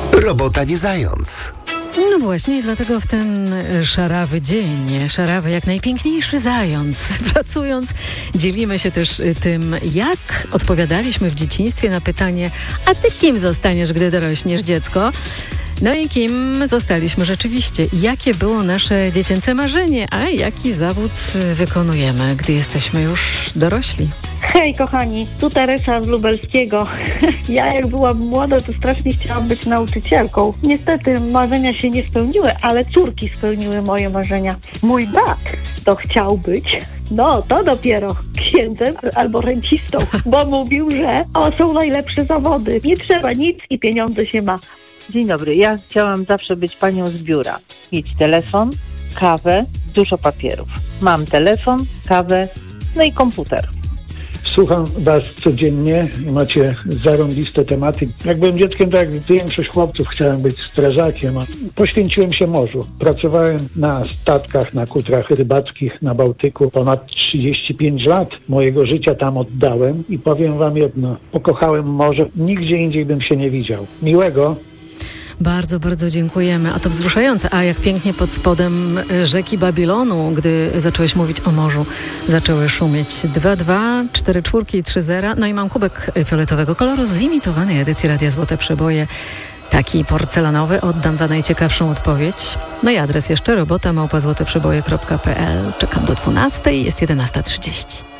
Robota nie zając. No właśnie, dlatego w ten szarawy dzień, szarawy jak najpiękniejszy zając, pracując, dzielimy się też tym, jak odpowiadaliśmy w dzieciństwie na pytanie: a ty kim zostaniesz, gdy dorośniesz, dziecko? No i kim zostaliśmy rzeczywiście? Jakie było nasze dziecięce marzenie, a jaki zawód wykonujemy, gdy jesteśmy już dorośli? Hej kochani, tu Teresa z Lubelskiego. Ja jak byłam młoda, to strasznie chciałam być nauczycielką. Niestety marzenia się nie spełniły, ale córki spełniły moje marzenia. Mój brat to chciał być, no to dopiero księdzem albo rencistą, bo mówił, że są najlepsze zawody. Nie trzeba nic i pieniądze się ma. Dzień dobry, ja chciałam zawsze być panią z biura. Mieć telefon, kawę, dużo papierów. Mam telefon, kawę, no i komputer. Słucham was codziennie i macie zarąbiste tematy. Jak byłem dzieckiem, tak jak większość chłopców, chciałem być strażakiem. Poświęciłem się morzu. Pracowałem na statkach, na kutrach rybackich na Bałtyku. Ponad 35 lat mojego życia tam oddałem i powiem wam jedno. Pokochałem morze. Nigdzie indziej bym się nie widział. Miłego. Bardzo, bardzo dziękujemy. A to wzruszające. A jak pięknie pod spodem rzeki Babilonu, gdy zacząłeś mówić o morzu, zaczęły szumieć 2-2, 4-4 i 3-0. No i mam kubek fioletowego koloru z limitowanej edycji Radia Złote Przeboje. Taki porcelanowy. Oddam za najciekawszą odpowiedź. No i adres jeszcze robota@złoteprzeboje.pl. Czekam do 12:00, jest 11:30.